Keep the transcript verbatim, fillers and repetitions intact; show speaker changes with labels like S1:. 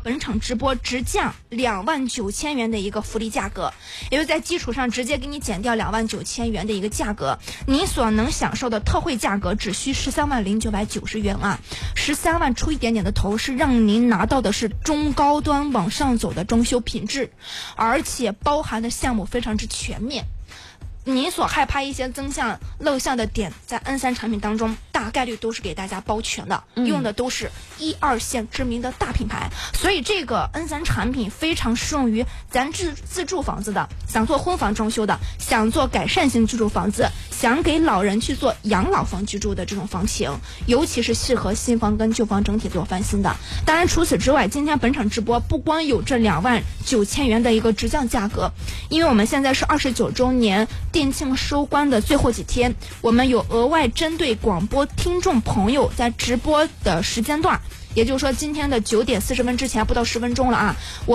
S1: 本场直播直降两万九千元的一个福利价格，也就在基础上直接给你减掉两万九千元的一个价格，你所能享受的特惠价格只需十三万零九百九十元啊，十三万出一点点的头是让您拿到的是中高端往上走的装修品质，而且包含的项目非常之全面。您所害怕一些增项漏项的点，在 N 三 产品当中大概率都是给大家包全的，嗯、用的都是一二线知名的大品牌，所以这个 N 三 产品非常适用于咱自自住房子的，想做婚房装修的，想做改善型居住房子，想给老人去做养老房居住的这种房型，尤其是适合新房跟旧房整体做翻新的。当然除此之外，今天本场直播不光有这两万九千元的一个直降价格，因为我们现在是二十九周年店庆收官的最后几天，我们有额外针对广播听众朋友在直播的时间段，也就是说今天的九点四十分之前不到十分钟了啊，我